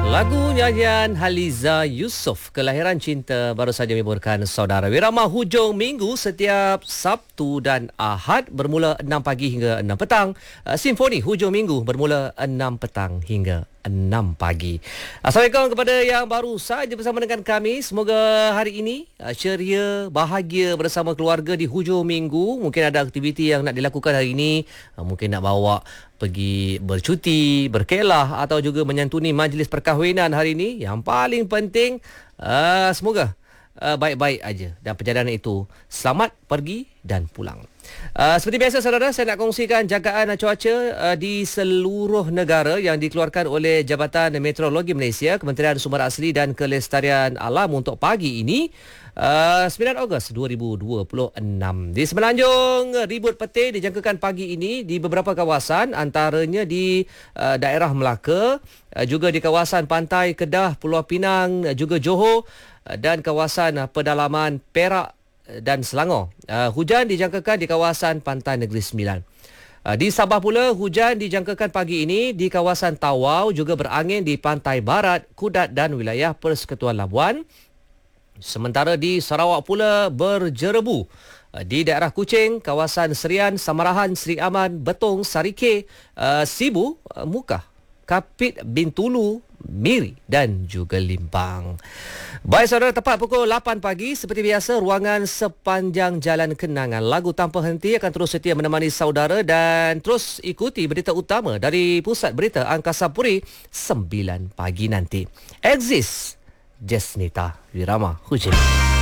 Lagu nyanyian Haliza Yusof, Kelahiran Cinta, baru saja menghiburkan saudara. Wirama hujung minggu setiap Sabtu dan Ahad bermula 6 pagi hingga 6 petang. Simfoni hujung minggu bermula 6 petang hingga 6 pagi. Assalamualaikum kepada yang baru saja bersama dengan kami. Semoga hari ini ceria, bahagia bersama keluarga di hujung minggu. Mungkin ada aktiviti yang nak dilakukan hari ini. Mungkin nak bawa pergi bercuti, berkelah atau juga menyantuni majlis perkahwinan hari ini. Yang paling penting, semoga baik-baik aja dan perjalanan itu selamat pergi dan pulang. Seperti biasa saudara, saya nak kongsikan jagaan cuaca di seluruh negara yang dikeluarkan oleh Jabatan Meteorologi Malaysia, Kementerian Sumber Asli dan Kelestarian Alam untuk pagi ini, 9 Ogos 2026. Di Semenanjung, ribut petir dijangkakan pagi ini di beberapa kawasan, antaranya di daerah Melaka, juga di kawasan pantai Kedah, Pulau Pinang, juga Johor dan kawasan pedalaman Perak dan Selangor. Hujan dijangkakan di kawasan Pantai Negeri Sembilan. Di Sabah pula, hujan dijangkakan pagi ini di kawasan Tawau, juga berangin di Pantai Barat, Kudat dan wilayah Persekutuan Labuan. Sementara di Sarawak pula berjerebu di daerah Kuching, kawasan Serian, Samarahan, Seri Aman, Betong, Sarike, Sibu, Mukah, Kapit, Bintulu, Miri dan juga Limpang. Baik saudara, tepat pukul 8 pagi seperti biasa, ruangan Sepanjang Jalan Kenangan, lagu tanpa henti akan terus setia menemani saudara dan terus ikuti berita utama dari Pusat Berita Angkasa Puri 9 pagi nanti. Exist Jasnita Wirama Hujan.